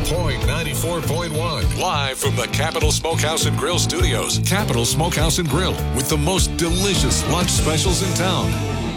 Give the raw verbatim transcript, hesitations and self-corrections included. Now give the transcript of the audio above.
Point ninety-four point one. Live from the Capital Smokehouse and Grill Studios. Capital Smokehouse and Grill with the most delicious lunch specials in town.